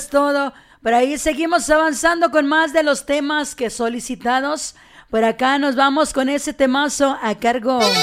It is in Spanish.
es todo. Por ahí seguimos avanzando con más de los temas que solicitados. Por acá nos vamos con ese temazo a cargo